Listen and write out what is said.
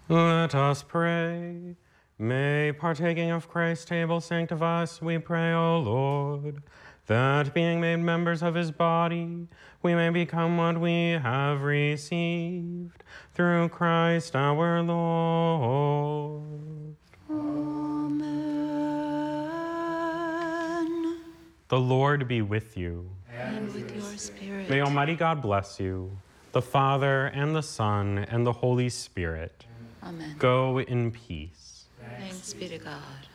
Let us pray. May, partaking of Christ's table, sanctify us, we pray, O Lord, that being made members of his body, we may become what we have received. Through Christ our Lord. Amen. The Lord be with you. And with your spirit. May Almighty God bless you, the Father, and the Son, and the Holy Spirit. Amen. Go in peace. Thanks be to God.